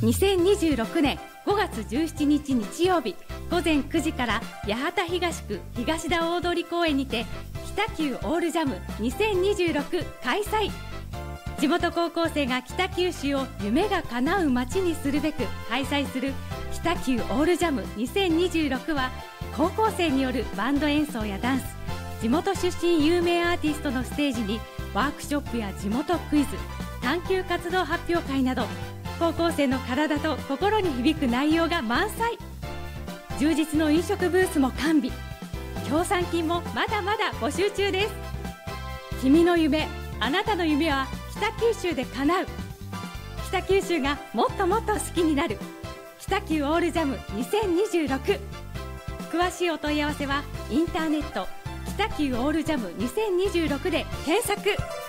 2026年5月17日日曜日午前9時から八幡東区東田大通公園にて北九オールジャム2026開催。地元高校生が北九州を夢が叶う街にするべく開催する北九オールジャム2026は、高校生によるバンド演奏やダンス、地元出身有名アーティストのステージにワークショップや地元クイズ、探究活動発表会など、高校生の体と心に響く内容が満載。充実の飲食ブースも完備。協賛金もまだまだ募集中です。君の夢、あなたの夢は北九州で叶う。北九州がもっともっと好きになる北九オールジャム2026。詳しいお問い合わせはインターネット北九オールジャム2026で検索。